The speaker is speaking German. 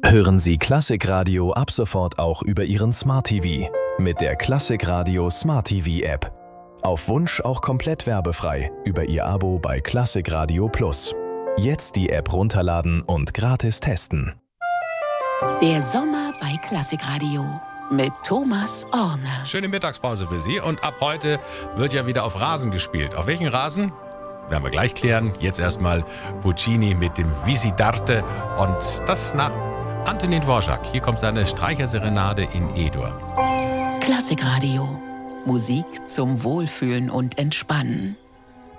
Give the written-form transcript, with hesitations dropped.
Hören Sie Klassikradio ab sofort auch über Ihren Smart TV mit der Klassikradio Smart TV App. Auf Wunsch auch komplett werbefrei über Ihr Abo bei Klassikradio Plus. Jetzt die App runterladen und gratis testen. Der Sommer bei Klassikradio mit Thomas Orner. Schöne Mittagspause für Sie und ab heute wird ja wieder auf Rasen gespielt. Auf welchen Rasen? Werden wir gleich klären. Jetzt erstmal Puccini mit dem Visidarte und das nach Antonin Dvorak. Hier kommt seine Streicherserenade in E-Dur. Klassikradio. Musik zum Wohlfühlen und Entspannen.